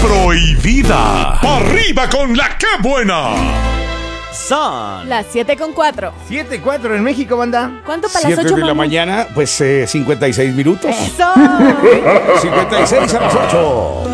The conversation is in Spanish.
prohibida. ¡Arriba con la que buena! Son Las 7:04. 7:04 en México, banda. ¿Cuánto para las 7 8, de la Manu? mañana, pues 56 minutos. ¡Eso! 56 a las 8.